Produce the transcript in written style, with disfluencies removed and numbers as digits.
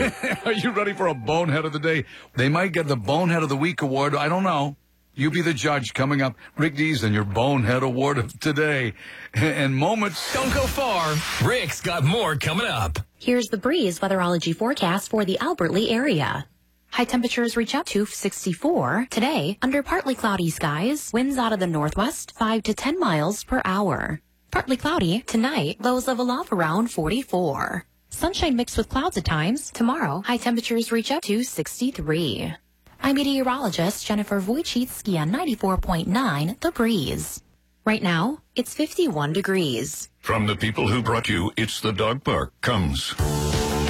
Are you ready for a Bonehead of the Day? They might get the Bonehead of the Week award. I don't know. You be the judge. Coming up, Rick Dees and your Bonehead Award of today. And moments. Don't go far. Rick's got more coming up. Here's the Breeze weatherology forecast for the Albert Lee area. High temperatures reach up to 64. Today, under partly cloudy skies, winds out of the northwest 5 to 10 miles per hour. Partly cloudy tonight, lows level off around 44. Sunshine mixed with clouds at times. Tomorrow, high temperatures reach up to 63. I'm meteorologist Jennifer Wojcicki on 94.9 The Breeze. Right now, it's 51 degrees. From the people who brought you It's the Dog Park comes...